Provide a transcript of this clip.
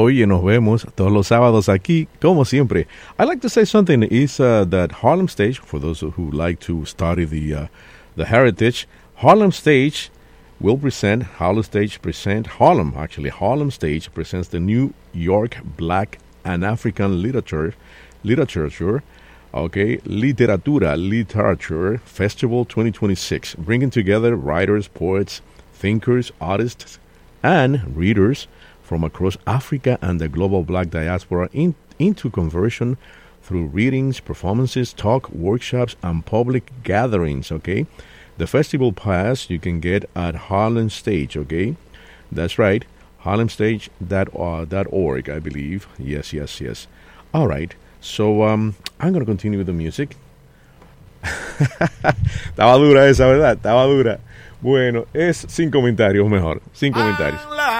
Oye, nos vemos todos los sábados aquí, como siempre. I like to say something is that Harlem Stage, for those who like to study the heritage, Harlem Stage will present, Harlem Stage present, Harlem, actually, Harlem Stage presents the New York Black and African Literature, okay, Literature Festival 2026, bringing together writers, poets, thinkers, artists, and readers from across Africa and the global black diaspora into conversion through readings, performances, talk, workshops, and public gatherings, okay? The festival pass you can get at Harlem Stage, okay? That's right, harlemstage.org, I believe. Yes, yes, yes. All right, so I'm going to continue with the music. Estaba dura esa, ¿verdad? Estaba dura. Bueno, es sin comentarios mejor, sin comentarios.